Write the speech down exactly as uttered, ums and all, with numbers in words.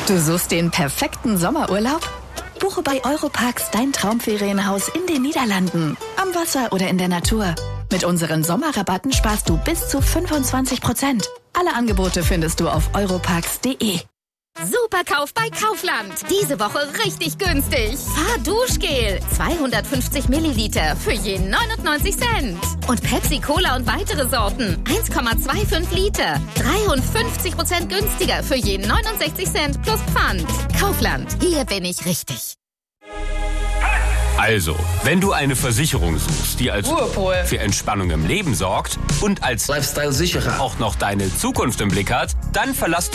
Du suchst den perfekten Sommerurlaub? Buche bei Europarks dein Traumferienhaus in den Niederlanden, am Wasser oder in der Natur. Mit unseren Sommerrabatten sparst du bis zu fünfundzwanzig Prozent. Alle Angebote findest du auf europarks punkt de. Superkauf bei Kaufland. Diese Woche richtig günstig. Fahrduschgel. zweihundertfünfzig Milliliter für je neunundneunzig Cent. Und Pepsi Cola und weitere Sorten. eins Komma fünfundzwanzig Liter. dreiundfünfzig Prozent günstiger für je neunundsechzig Cent plus Pfand. Kaufland. Hier bin ich richtig. Also, wenn du eine Versicherung suchst, die als Ruhepol für Entspannung im Leben sorgt und als Lifestyle-Sicherer auch noch deine Zukunft im Blick hat, dann verlass dich